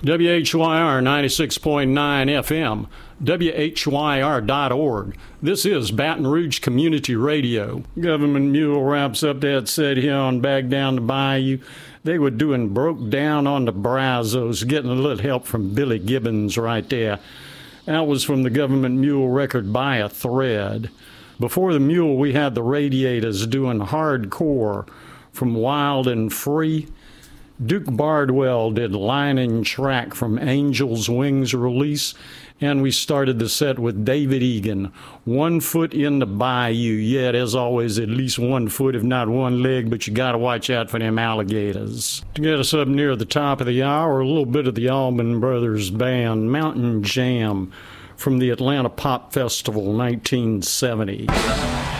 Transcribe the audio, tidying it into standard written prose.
WHYR 96.9 FM, WHYR.org. This is Baton Rouge Community Radio. Government Mule wraps up that set here on Back Down the Bayou. They were doing Broke Down on the Brazos, getting a little help from Billy Gibbons right there. That was from the Government Mule record By a Thread. Before the Mule, we had the Radiators doing Hardcore from Wild and Free. Duke Bardwell did Line and Track from Angel's Wings release, and we started the set with David Egan, One Foot in the Bayou. Yeah, there's always at least 1 foot, if not one leg, but you gotta watch out for them alligators. To get us up near the top of the hour, a little bit of the Allman Brothers Band, Mountain Jam, from the Atlanta Pop Festival 1970.